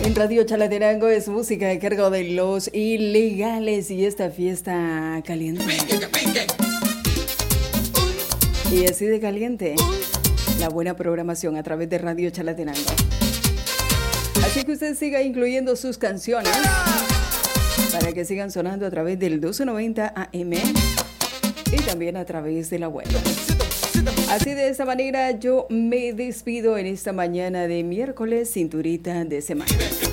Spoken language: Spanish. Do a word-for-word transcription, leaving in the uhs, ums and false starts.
En Radio Chalatenango es música a cargo de Los Ilegales y esta fiesta caliente. Y así de caliente, la buena programación a través de Radio Chalatenango. Así que usted siga incluyendo sus canciones para que sigan sonando a través del doce noventa A M y también a través de la web. Así de esta manera yo me despido en esta mañana de miércoles, cinturita de semana.